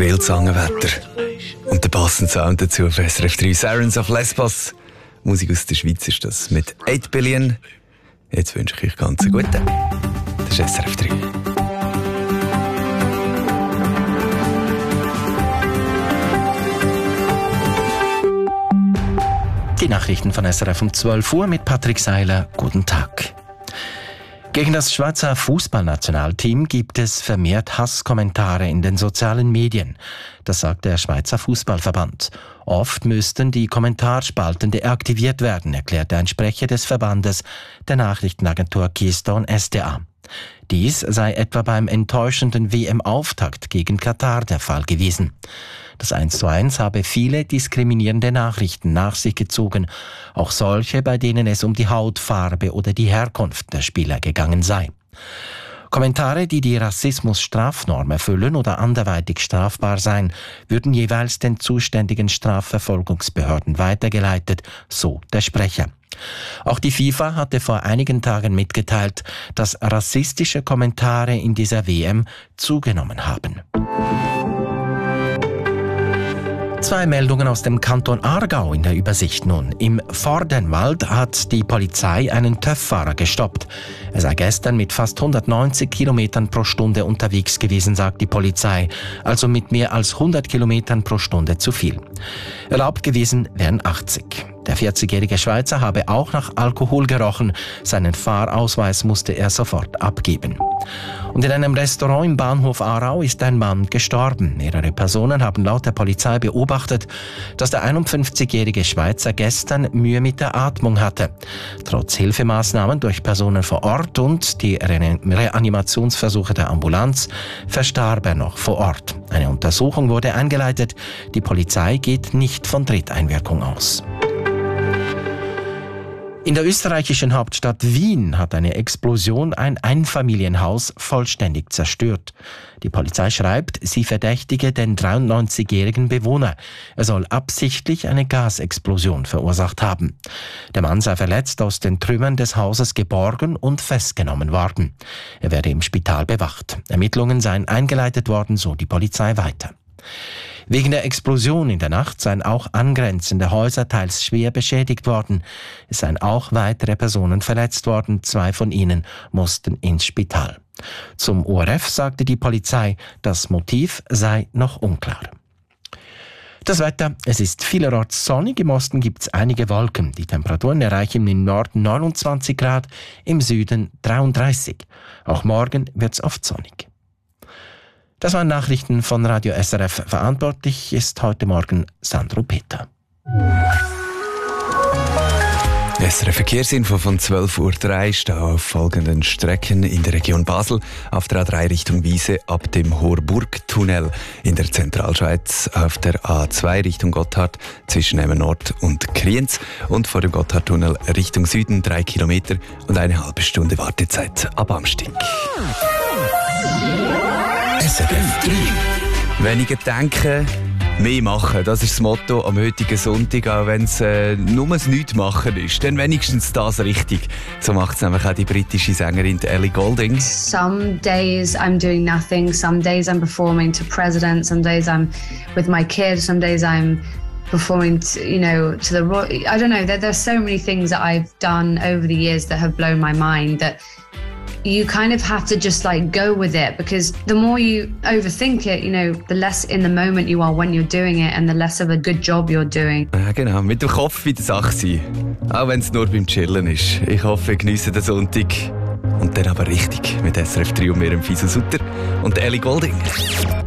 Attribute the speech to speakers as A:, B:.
A: Mehlzangenwetter. Und der passende Sound dazu auf SRF 3 Sirens of Lesbos. Musik aus der Schweiz ist das mit 8 Billion. Jetzt wünsche ich euch ganz einen guten. Das ist SRF 3.
B: Die Nachrichten von SRF um 12 Uhr mit Patrick Seiler. Guten Tag. Gegen das Schweizer Fußballnationalteam gibt es vermehrt Hasskommentare in den sozialen Medien. Das sagt der Schweizer Fußballverband. Oft müssten die Kommentarspalten deaktiviert werden, erklärte ein Sprecher des Verbandes der Nachrichtenagentur Keystone SDA. Dies sei etwa beim enttäuschenden WM-Auftakt gegen Katar der Fall gewesen. Das 1:1 habe viele diskriminierende Nachrichten nach sich gezogen, auch solche, bei denen es um die Hautfarbe oder die Herkunft der Spieler gegangen sei. Kommentare, die die Rassismus-Strafnorm erfüllen oder anderweitig strafbar seien, würden jeweils den zuständigen Strafverfolgungsbehörden weitergeleitet, so der Sprecher. Auch die FIFA hatte vor einigen Tagen mitgeteilt, dass rassistische Kommentare in dieser WM zugenommen haben. 2 Meldungen aus dem Kanton Aargau in der Übersicht nun. Im Vordenwald hat die Polizei einen TÜV-Fahrer gestoppt. Er sei gestern mit fast 190 Kilometern pro Stunde unterwegs gewesen, sagt die Polizei. Also mit mehr als 100 Kilometern pro Stunde zu viel. Erlaubt gewesen wären 80. Der 40-jährige Schweizer habe auch nach Alkohol gerochen. Seinen Fahrausweis musste er sofort abgeben. Und in einem Restaurant im Bahnhof Aarau ist ein Mann gestorben. Mehrere Personen haben laut der Polizei beobachtet, dass der 51-jährige Schweizer gestern Mühe mit der Atmung hatte. Trotz Hilfemaßnahmen durch Personen vor Ort und die Reanimationsversuche der Ambulanz verstarb er noch vor Ort. Eine Untersuchung wurde eingeleitet. Die Polizei geht nicht von Dritteinwirkung aus. In der österreichischen Hauptstadt Wien hat eine Explosion ein Einfamilienhaus vollständig zerstört. Die Polizei schreibt, sie verdächtige den 93-jährigen Bewohner. Er soll absichtlich eine Gasexplosion verursacht haben. Der Mann sei verletzt aus den Trümmern des Hauses geborgen und festgenommen worden. Er werde im Spital bewacht. Ermittlungen seien eingeleitet worden, so die Polizei weiter. Wegen der Explosion in der Nacht seien auch angrenzende Häuser teils schwer beschädigt worden. Es seien auch weitere Personen verletzt worden. 2 von ihnen mussten ins Spital. Zum ORF sagte die Polizei, das Motiv sei noch unklar. Das Wetter, es ist vielerorts sonnig, im Osten gibt es einige Wolken. Die Temperaturen erreichen im Norden 29 Grad, im Süden 33. Auch morgen wird es oft sonnig. Das waren Nachrichten von Radio SRF. Verantwortlich ist heute Morgen Sandro Peter.
A: SRF Verkehrsinfo von 12:03 Uhr. Stau auf folgenden Strecken in der Region Basel. Auf der A3 Richtung Wiese ab dem Horburgtunnel. In der Zentralschweiz auf der A2 Richtung Gotthard zwischen Emmen Nord und Kriens. Und vor dem Gotthardtunnel Richtung Süden 3 Kilometer und eine halbe Stunde Wartezeit ab Amstig. SRF 3. Weniger denken, mehr machen. Das ist das Motto am heutigen Sonntag. Auch wenn es nur das Nichtmachen ist, dann wenigstens das richtig. So macht es nämlich auch die britische Sängerin Ellie Goulding.
C: Some days I'm doing nothing. Some days I'm performing to president. Some days I'm with my kids. Some days I'm performing to the royal. I don't know. There's so many things that I've done over the years that have blown my mind that you kind of have to just go with it, because the more you overthink it, the less in the moment you are when you're doing it and the less of a good job you're doing.
A: Ja, genau, mit dem Kopf bei der Sache sein. Auch wenn es nur beim Chillen ist. Ich hoffe, ihr geniessen den Sonntag. Und dann aber richtig mit SRF 3 und mir, Fiso Sutter und Ellie Goulding.